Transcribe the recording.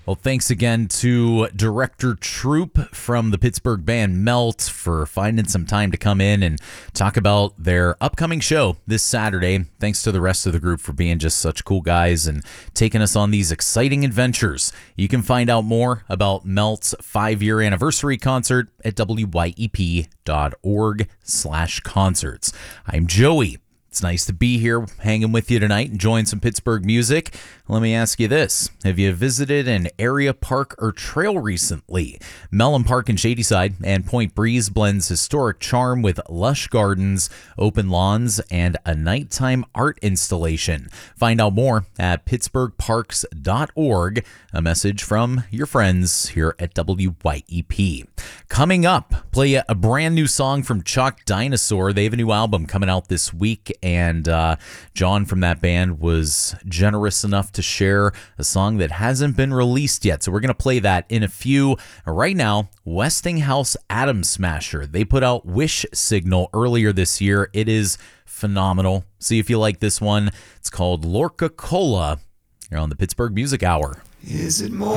Well, thanks again to Director Troop from the Pittsburgh band Melt for finding some time to come in and talk about their upcoming show this Saturday. Thanks to the rest of the group for being just such cool guys and taking us on these exciting adventures. You can find out more about Melt's 5-year anniversary concert at wyep.org/concerts. I'm Joey. It's nice to be here hanging with you tonight, enjoying some Pittsburgh music. Let me ask you this. Have you visited an area park or trail recently? Mellon Park in Shadyside and Point Breeze blends historic charm with lush gardens, open lawns, and a nighttime art installation. Find out more at pittsburghparks.org. A message from your friends here at WYEP. Coming up, play a brand new song from Chalk Dinosaur. They have a new album coming out this week, and John from that band was generous enough to share a song that hasn't been released yet. So we're going to play that in a few. Right now, Westinghouse Atom Smasher. They put out Wish Signal earlier this year. It is phenomenal. See if you like this one. It's called Lorca Cola. You're on the Pittsburgh Music Hour. Is it more